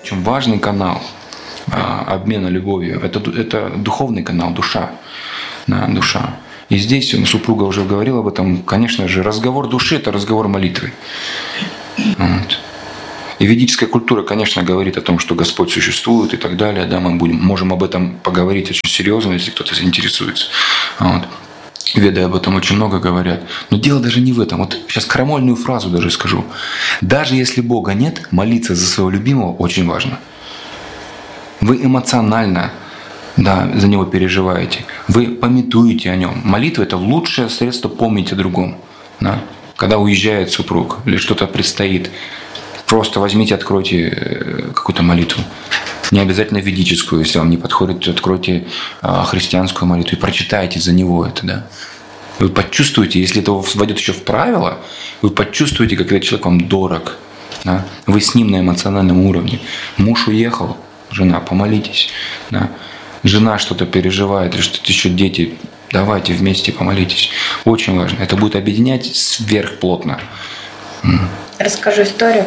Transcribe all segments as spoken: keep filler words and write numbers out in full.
Очень важный канал обмена любовью. Это, это духовный канал, душа. Да, душа. И здесь супруга уже говорила об этом. Конечно же, разговор души – это разговор молитвы. Вот. И ведическая культура, конечно, говорит о том, что Господь существует и так далее. Да, мы будем, можем об этом поговорить очень серьезно, если кто-то заинтересуется. Вот. Веды об этом очень много говорят. Но дело даже не в этом. Вот сейчас крамольную фразу даже скажу. Даже если Бога нет, молиться за своего любимого очень важно. Вы эмоционально, да, за него переживаете. Вы памятуете о нем. Молитва – это лучшее средство помнить о другом. Да? Когда уезжает супруг или что-то предстоит, просто возьмите, откройте какую-то молитву. Не обязательно ведическую, если вам не подходит, откройте христианскую молитву и прочитайте за него это. Да? Вы почувствуете, если это войдет еще в правило, вы почувствуете, как этот человек вам дорог. Да? Вы с ним на эмоциональном уровне. Муж уехал, жена, помолитесь. Да? Жена что-то переживает, или что-то еще дети, давайте вместе помолитесь. Очень важно. Это будет объединять сверхплотно. Расскажу историю.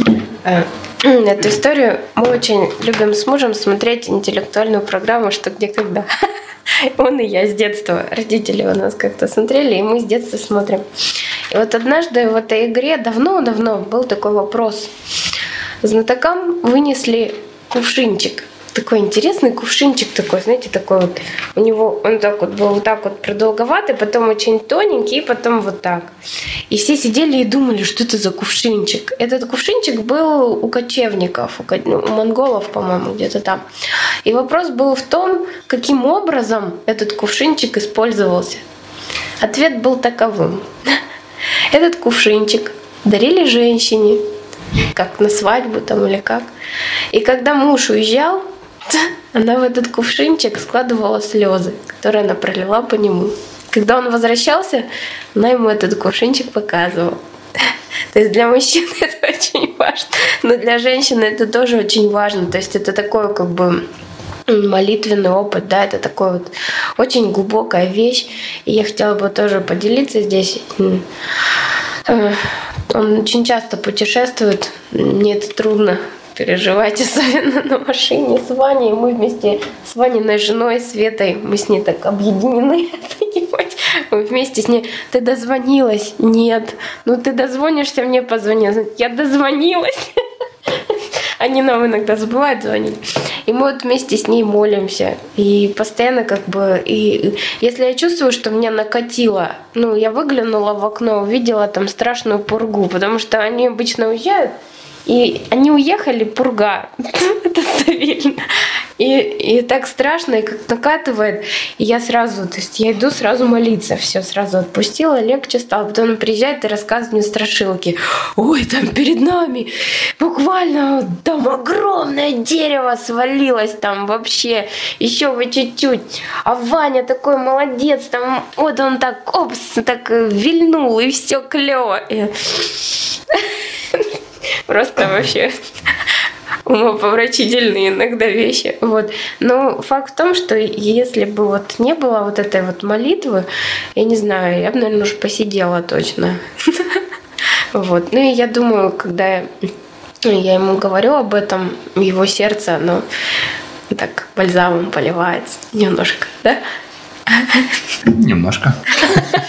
Эту историю мы очень любим с мужем смотреть интеллектуальную программу «Что, где, когда». Он и я с детства. Родители у нас как-то смотрели, и мы с детства смотрим. И вот однажды в этой игре давно-давно был такой вопрос. Знатокам вынесли кувшинчик. Такой интересный кувшинчик такой, знаете, такой вот. У него он так вот был вот так вот продолговатый, потом очень тоненький, и потом вот так. И все сидели и думали, что это за кувшинчик. Этот кувшинчик был у кочевников, у, ну, у монголов, по-моему, где-то там. И вопрос был в том, каким образом этот кувшинчик использовался. Ответ был таковым. Этот кувшинчик дарили женщине, как на свадьбу там или как. И когда муж уезжал, она в этот кувшинчик складывала слезы, которые она пролила по нему. Когда он возвращался, она ему этот кувшинчик показывала. То есть для мужчин это очень важно, но для женщины это тоже очень важно. То есть это такой как бы молитвенный опыт, да, это такой вот очень глубокая вещь. И я хотела бы тоже поделиться здесь. Он очень часто путешествует, мне это трудно переживать, особенно на машине с Ваней. Мы вместе с Ваниной женой Светой, мы с ней так объединены, понимаете? Мы вместе с ней. Ты дозвонилась? Нет. Ну ты дозвонишься, мне позвони. Я дозвонилась. Они нам иногда забывают звонить. И мы вот вместе с ней молимся. И постоянно как бы... И если я чувствую, что меня накатило, ну, я выглянула в окно, увидела там страшную пургу, потому что они обычно уезжают, и они уехали, пурга. Это стабильно. И, и так страшно, и как накатывает. И я сразу, то есть я иду сразу молиться. Все, сразу отпустила, легче стало. Потом он приезжает и рассказывает мне страшилки. Ой, там перед нами буквально там огромное дерево свалилось там вообще. Еще вы чуть-чуть. А Ваня такой молодец. Там вот он так, опс, так вильнул, и все клево. Просто вообще умопомрачительные иногда вещи. Вот. Но факт в том, что если бы вот не было вот этой вот молитвы, я не знаю, я бы, наверное, уже посидела точно. Вот. Ну и я думаю, когда я ему говорю об этом, его сердце, оно так бальзамом поливается немножко, да? Немножко.